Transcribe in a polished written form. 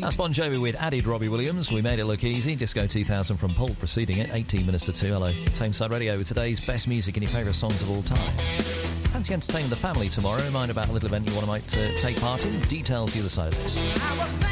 That's Bon Jovi with added Robbie Williams. We made it look easy. Disco 2000 from Paul preceding it. 18 minutes to 2. Hello. Tameside Radio with today's best music and your favourite songs of all time. Fancy entertaining the family tomorrow? Mind about a little event you might take part in? Details the other side of this.